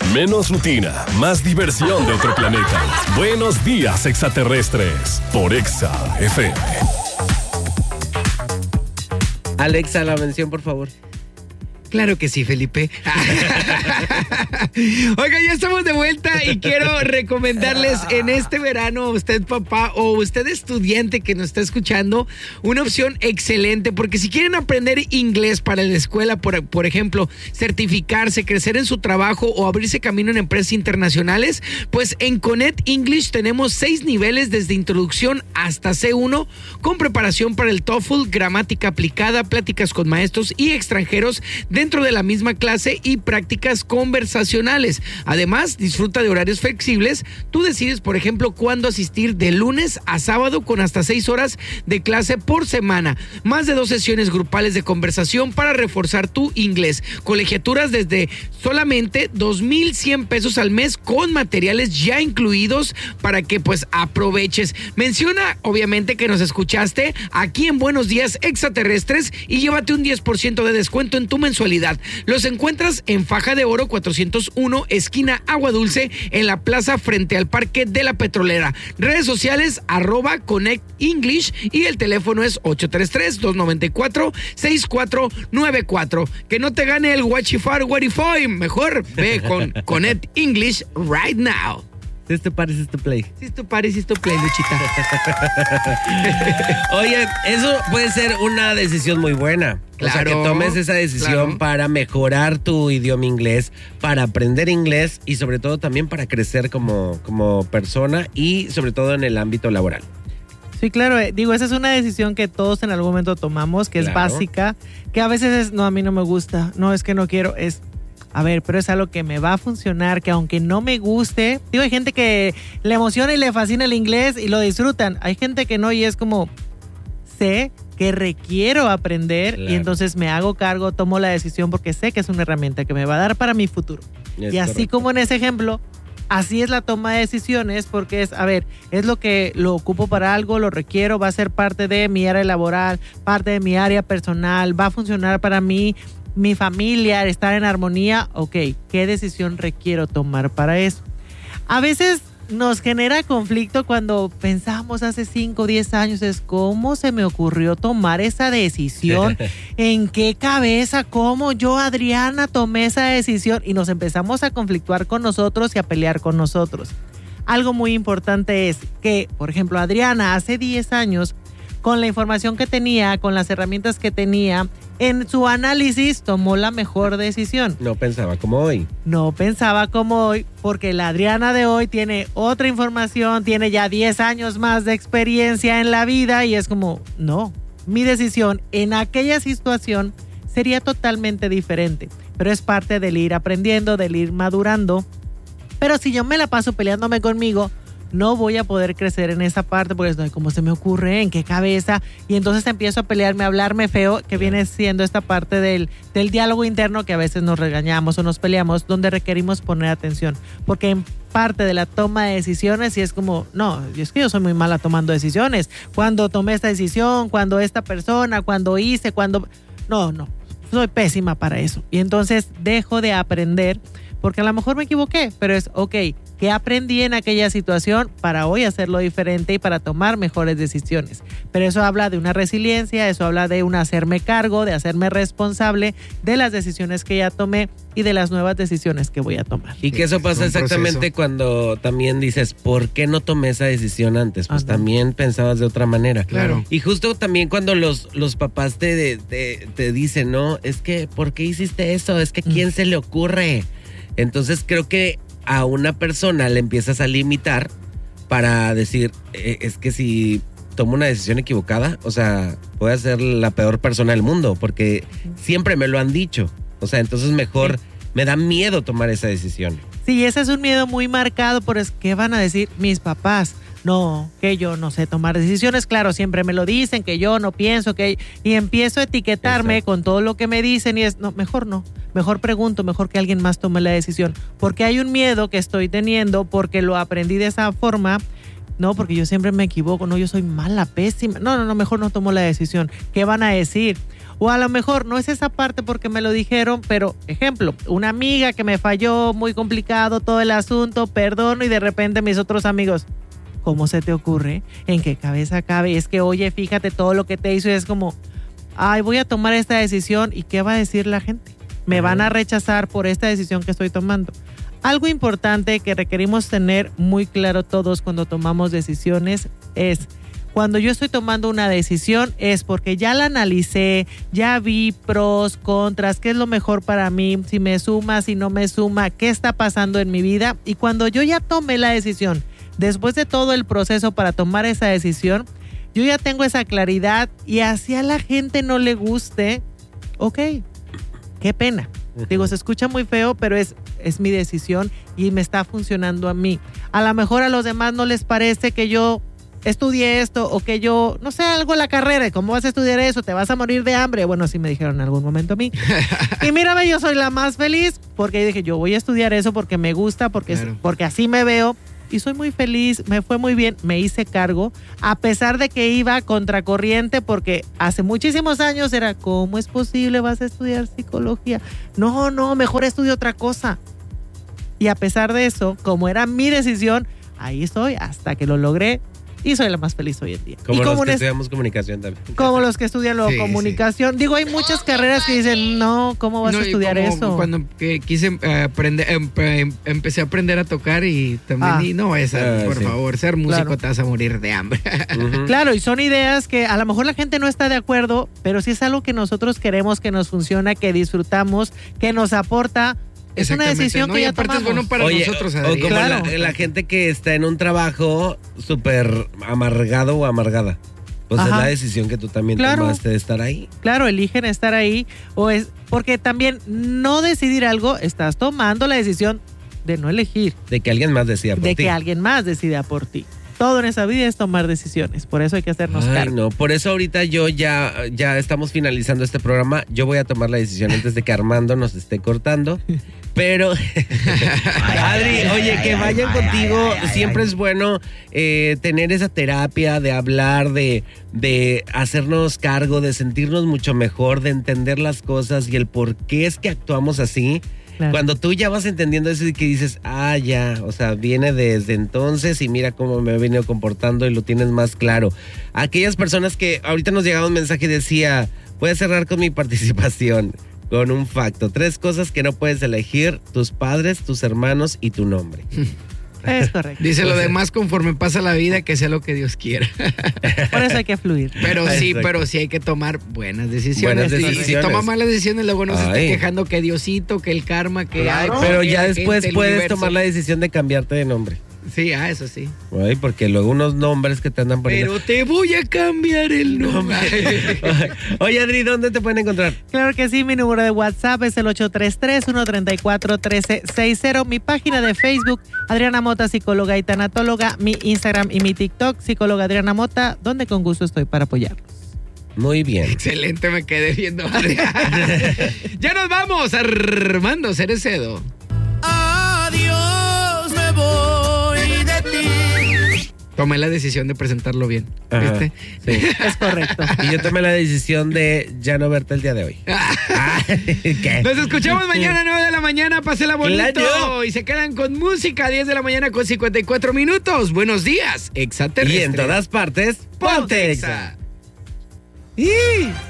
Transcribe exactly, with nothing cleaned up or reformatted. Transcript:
Menos rutina, más diversión de otro planeta. Buenos días, extraterrestres, por Exa F M. Alexa, la mención, por favor. Claro que sí, Felipe. Oiga, ya estamos de vuelta y quiero recomendarles en este verano, usted papá o usted estudiante que nos está escuchando, una opción excelente, porque si quieren aprender inglés para la escuela, por, por ejemplo, certificarse, crecer en su trabajo o abrirse camino en empresas internacionales, pues en Connect English tenemos seis niveles desde introducción hasta C uno, con preparación para el TOEFL, gramática aplicada, pláticas con maestros y extranjeros dentro de la misma clase y prácticas conversacionales. Además, disfruta de horarios flexibles. Tú decides, por ejemplo, cuándo asistir de lunes a sábado con hasta seis horas de clase por semana. Más de dos sesiones grupales de conversación para reforzar tu inglés. Colegiaturas desde solamente dos mil cien pesos al mes con materiales ya incluidos para que pues aproveches. Menciona, obviamente, que nos escuchaste aquí en Buenos Días Extraterrestres y llévate un diez por ciento de descuento en tu mensualidad. Los encuentras en Faja de Oro cuatrocientos uno, esquina Agua Dulce, en la plaza frente al Parque de la Petrolera. Redes sociales, arroba Connect English, y el teléfono es ocho tres tres, dos nueve cuatro, seis cuatro nueve cuatro. Que no te gane el Guachifar Guarifoy. Mejor ve con Connect English right now. Si esto party, si esto play. Si esto party, si esto play, Luchita. Oye, eso puede ser una decisión muy buena. Claro, o sea, que tomes esa decisión claro. para mejorar tu idioma inglés, para aprender inglés y sobre todo también para crecer como, como persona y sobre todo en el ámbito laboral. Sí, claro, eh, digo, esa es una decisión que todos en algún momento tomamos, que claro. es básica, que a veces es, no, a mí no me gusta, no, es que no quiero, es... A ver, pero es algo que me va a funcionar, que aunque no me guste, digo, hay gente que le emociona y le fascina el inglés y lo disfrutan. Hay gente que no y es como, sé que requiero aprender claro. y entonces me hago cargo, tomo la decisión porque sé que es una herramienta que me va a dar para mi futuro. Es y así correcto. Como en ese ejemplo, así es la toma de decisiones porque es, a ver, es lo que lo ocupo para algo, lo requiero, va a ser parte de mi área laboral, parte de mi área personal, va a funcionar para mí. Mi familia, estar en armonía, ok, ¿qué decisión requiero tomar para eso? A veces nos genera conflicto cuando pensamos hace cinco o diez años, es cómo se me ocurrió tomar esa decisión, en qué cabeza, cómo yo, Adriana, tomé esa decisión y nos empezamos a conflictuar con nosotros y a pelear con nosotros. Algo muy importante es que, por ejemplo, Adriana hace diez años, con la información que tenía, con las herramientas que tenía, en su análisis tomó la mejor decisión. No pensaba como hoy. No pensaba como hoy, porque la Adriana de hoy tiene otra información, tiene ya diez años más de experiencia en la vida y es como, no, mi decisión en aquella situación sería totalmente diferente, pero es parte del ir aprendiendo, del ir madurando. Pero si yo me la paso peleándome conmigo, no voy a poder crecer en esa parte porque no, ¿cómo se me ocurre? ¿En qué cabeza? Y entonces empiezo a pelearme, a hablarme feo, que viene siendo esta parte del, del diálogo interno que a veces nos regañamos o nos peleamos, donde requerimos poner atención. Porque en parte de la toma de decisiones y es como, no, es que yo soy muy mala tomando decisiones. Cuando tomé esta decisión, cuando esta persona, cuando hice, cuando... No, no, soy pésima para eso. Y entonces dejo de aprender porque a lo mejor me equivoqué, pero es, ok, ¿qué aprendí en aquella situación para hoy hacerlo diferente y para tomar mejores decisiones? Pero eso habla de una resiliencia, eso habla de un hacerme cargo, de hacerme responsable de las decisiones que ya tomé y de las nuevas decisiones que voy a tomar. Y que eso pasa exactamente cuando también dices, ¿por qué no tomé esa decisión antes? Pues Anda. también pensabas de otra manera. Claro. Y justo también cuando los, los papás te, te, te dicen, no, es que, ¿por qué hiciste eso? Es que, ¿quién mm. se le ocurre? Entonces creo que a una persona le empiezas a limitar para decir, eh, es que si tomo una decisión equivocada, o sea, voy a ser la peor persona del mundo, porque siempre me lo han dicho. O sea, entonces mejor sí. me da miedo tomar esa decisión. Sí, ese es un miedo muy marcado, por es ¿qué van a decir mis papás? No, que yo no sé tomar decisiones, claro, siempre me lo dicen, que yo no pienso, que... Y empiezo a etiquetarme Exacto. con todo lo que me dicen y es, no, mejor no, mejor pregunto, mejor que alguien más tome la decisión. Porque hay un miedo que estoy teniendo, porque lo aprendí de esa forma, no, porque yo siempre me equivoco, no, yo soy mala, pésima, no, no, no, mejor no tomo la decisión. ¿Qué van a decir? O a lo mejor no es esa parte porque me lo dijeron, pero ejemplo, una amiga que me falló, muy complicado todo el asunto, perdono y de repente mis otros amigos, ¿cómo se te ocurre? ¿En qué cabeza cabe? Es que oye, fíjate todo lo que te hizo y es como, ay, voy a tomar esta decisión y ¿qué va a decir la gente? Me van a rechazar por esta decisión que estoy tomando. Algo importante que requerimos tener muy claro todos cuando tomamos decisiones es, cuando yo estoy tomando una decisión es porque ya la analicé, ya vi pros, contras, qué es lo mejor para mí, si me suma, si no me suma, qué está pasando en mi vida. Y cuando yo ya tomé la decisión, después de todo el proceso para tomar esa decisión, yo ya tengo esa claridad y así a la gente no le guste, ok, qué pena. Digo, se escucha muy feo, pero es, es mi decisión y me está funcionando a mí. A lo mejor a los demás no les parece que yo estudié esto o que yo, no sé, algo en la carrera. ¿Cómo vas a estudiar eso? ¿Te vas a morir de hambre? Bueno, así me dijeron en algún momento a mí. Y mírame, yo soy la más feliz porque dije, yo voy a estudiar eso porque me gusta, porque, claro. porque así me veo. Y soy muy feliz, me fue muy bien, me hice cargo, a pesar de que iba contracorriente, porque hace muchísimos años era, ¿cómo es posible? ¿Vas a estudiar psicología? No, no, mejor estudio otra cosa. Y a pesar de eso, como era mi decisión, ahí estoy hasta que lo logré. Y soy la más feliz hoy en día. Como y los como que es, estudiamos comunicación también. Como los que estudian luego sí, comunicación. Sí. Digo, hay muchas carreras que dicen, no, ¿cómo vas no, a estudiar como eso? Cuando que quise eh, aprender, em, em, empecé a aprender a tocar y también, Ah. y no vayas a, Ah, por sí. favor, ser músico Claro. te vas a morir de hambre. Uh-huh. Claro, y son ideas que a lo mejor la gente no está de acuerdo, pero sí es algo que nosotros queremos, que nos funciona, que disfrutamos, que nos aporta. Es una decisión no, que y ya aparte tomamos. es bueno para Oye, nosotros, o, o Adrián. como Claro. la, la gente que está en un trabajo súper amargado o amargada. Pues Ajá. es la decisión que tú también Claro. tomaste de estar ahí. Claro, eligen estar ahí, o es porque también no decidir algo, estás tomando la decisión de no elegir, De que alguien más decía por de ti. que alguien más decida por ti. Todo en esa vida es tomar decisiones, por eso hay que hacernos Ay, cargo. no, por eso ahorita yo ya, ya estamos finalizando este programa. Yo voy a tomar la decisión antes de que Armando nos esté cortando. Pero, Adri, oye, que vayan contigo. Siempre es bueno eh, tener esa terapia de hablar, de, de hacernos cargo, de sentirnos mucho mejor, de entender las cosas y el por qué es que actuamos así. Claro. Cuando tú ya vas entendiendo eso y que dices, ah, ya, o sea, viene desde entonces y mira cómo me he venido comportando y lo tienes más claro. Aquellas personas que ahorita nos llegaba un mensaje y decía, voy a cerrar con mi participación, con un facto. Tres cosas que no puedes elegir, tus padres, tus hermanos y tu nombre. Es correcto. Dice lo demás conforme pasa la vida, que sea lo que Dios quiera. Por eso hay que fluir. Pero sí, Exacto. pero sí hay que tomar buenas decisiones. Buenas Y decisiones. si tomas malas decisiones, luego no se esté Ay. quejando que Diosito, que el karma, que Claro, ay, pero que ya la después gente, el puedes universo. tomar la decisión de cambiarte de nombre. Sí, ah, eso sí. Ay, porque luego unos nombres que te andan poniendo. Pero te voy a cambiar el nombre. Oye, Adri, ¿dónde te pueden encontrar? Claro que sí, mi número de WhatsApp es el ocho tres tres, uno tres cuatro, uno tres seis cero. Mi página de Facebook, Adriana Mota, psicóloga y tanatóloga. Mi Instagram y mi TikTok, psicóloga Adriana Mota, donde con gusto estoy para apoyarlos. Muy bien. Excelente, me quedé viendo. Ya nos vamos, Armando Cerecedo. Adiós, me voy de ti. Tomé la decisión de presentarlo bien, Ajá, ¿viste? sí. Es correcto. Y yo tomé la decisión de ya no verte el día de hoy. Ah, ¿qué? Nos escuchamos mañana a nueve de la mañana, pásela bonito. Claro. Y se quedan con música a diez de la mañana con cincuenta y cuatro minutos. Buenos días, Y extraterrestre. en todas partes, ponte Exa. Exa.